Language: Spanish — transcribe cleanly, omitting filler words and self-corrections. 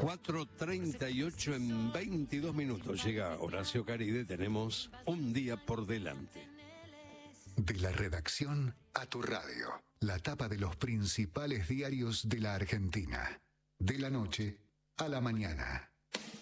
4:38 en 22 minutos. Llega Horacio Caride, tenemos un día por delante. De la redacción a tu radio, la tapa de los principales diarios de la Argentina. De la noche a la mañana.